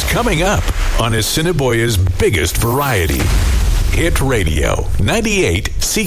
Coming up on Assiniboia's biggest variety. Hit Radio, 98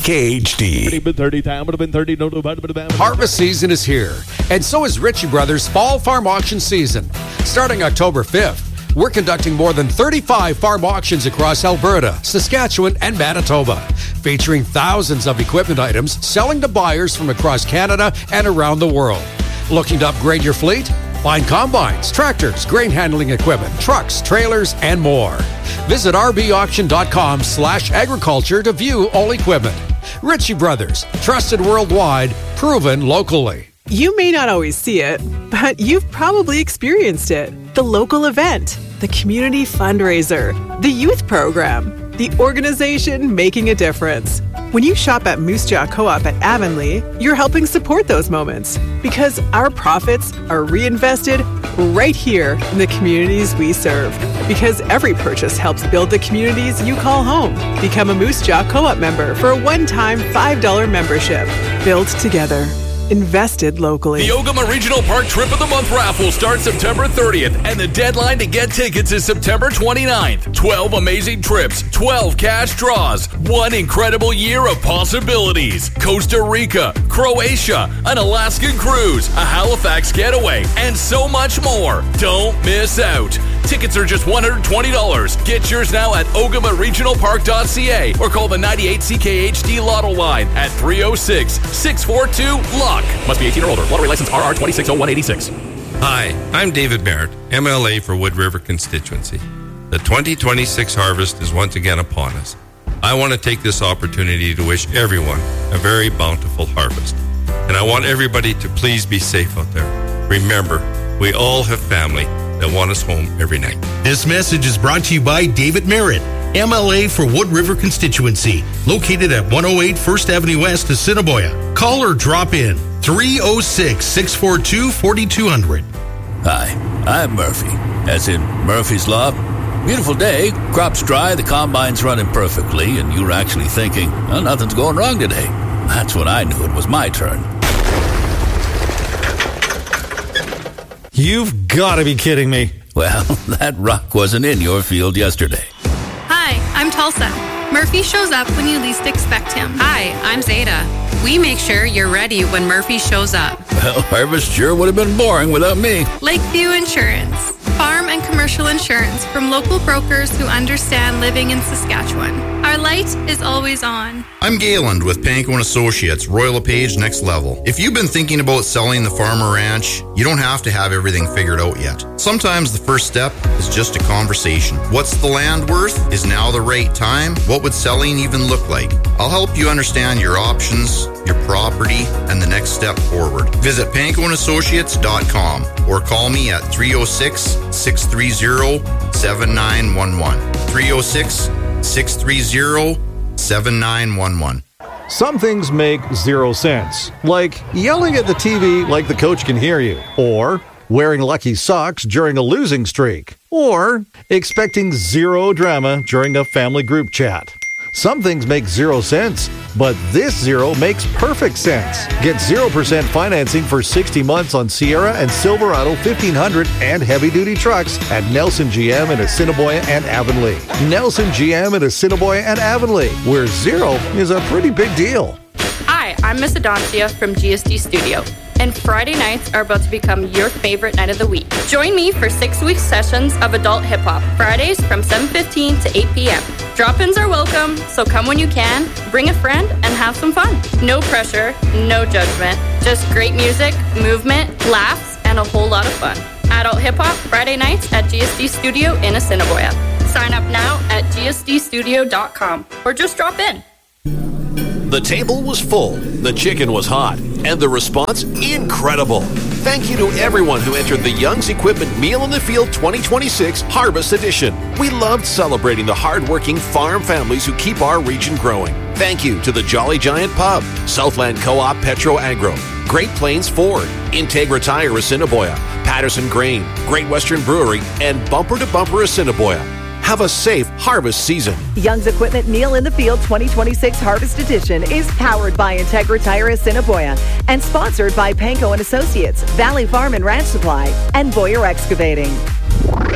CKHD. Harvest season is here, and so is Ritchie Brothers' Fall Farm Auction season. Starting October 5th, we're conducting more than 35 farm auctions across Alberta, Saskatchewan, and Manitoba, featuring thousands of equipment items selling to buyers from across Canada and around the world. Looking to upgrade your fleet? Find combines, tractors, grain handling equipment, trucks, trailers, and more. Visit rbauction.com/agriculture to view all equipment. Ritchie Brothers, trusted worldwide, proven locally. You may not always see it, but you've probably experienced it. The local event, the community fundraiser, the youth program, the organization making a difference. When you shop at Moose Jaw Co-op at Avonlea, you're helping support those moments because our profits are reinvested right here in the communities we serve. Because every purchase helps build the communities you call home. Become a Moose Jaw Co-op member for a one-time $5 membership. Built together. Invested locally. The Ogama Regional Park Trip of the Month raffle starts September 30th, and the deadline to get tickets is September 29th. 12 amazing trips, 12 cash draws, one incredible year of possibilities. Costa Rica, Croatia, an Alaskan cruise, a Halifax getaway, and so much more. Don't miss out. Tickets are just $120. Get yours now at ogamaregionalpark.ca or call the 98 CKHD Lotto line at 306-642-LOCK. Must be 18 or older. Lottery license RR 260186. Hi, I'm David Barrett, MLA for Wood River constituency. The 2026 harvest is once again upon us. I want to take this opportunity to wish everyone a very bountiful harvest. And I want everybody to please be safe out there. Remember, we all have family that want us home every night. This message is brought to you by David Merritt, MLA for Wood River constituency, located at 108 First Avenue West, Assiniboia. Call or drop in 306-642-4200. Hi, I'm Murphy, as in Murphy's Law. Beautiful day, crops dry, the combine's running perfectly, and you're actually thinking, well, nothing's going wrong today. That's when I knew it was my turn. You've got to be kidding me. Well, that rock wasn't in your field yesterday. Hi, I'm Tulsa. Murphy shows up when you least expect him. Hi, I'm Zeta. We make sure you're ready when Murphy shows up. Well, harvest sure would have been boring without me. Lakeview Insurance. Farm and commercial insurance from local brokers who understand living in Saskatchewan. Our light is always on. I'm Gayland with Panko & Associates, Royal LePage Next Level. If you've been thinking about selling the farm or ranch, you don't have to have everything figured out yet. Sometimes the first step is just a conversation. What's the land worth? Is now the right time? What would selling even look like? I'll help you understand your options, your property, and the next step forward. Visit pankoandassociates.com or call me at 306-630-7911. 306-630-7911. Some things make zero sense, like yelling at the TV like the coach can hear you, or wearing lucky socks during a losing streak, or expecting zero drama during a family group chat. Some things make zero sense, but this zero makes perfect sense. Get 0% financing for 60 months on Sierra and Silverado 1500 and heavy-duty trucks at Nelson GM in Assiniboia and Avonlea. Nelson GM in Assiniboia and Avonlea, where zero is a pretty big deal. Hi, I'm Miss Adoncia from GSD Studio, and Friday nights are about to become your favorite night of the week. Join me for 6-week sessions of adult hip-hop, Fridays from 7:15 to 8 p.m. Drop-ins are welcome, so come when you can, bring a friend, and have some fun. No pressure, no judgment, just great music, movement, laughs, and a whole lot of fun. Adult hip-hop, Friday nights at GSD Studio in Assiniboia. Sign up now at gsdstudio.com or just drop in. The table was full, the chicken was hot, and the response incredible. Thank you to everyone who entered the Young's Equipment Meal in the Field 2026 Harvest Edition. We loved celebrating the hardworking farm families who keep our region growing. Thank you to the Jolly Giant Pub, Southland Co-op Petro Agro, Great Plains Ford, Integra Tire Assiniboia, Patterson Grain, Great Western Brewery, and Bumper to Bumper Assiniboia. Have a safe harvest season. Young's Equipment Meal in the Field 2026 Harvest Edition is powered by Integra Tire Assiniboia and sponsored by Panko & Associates, Valley Farm and Ranch Supply, and Boyer Excavating.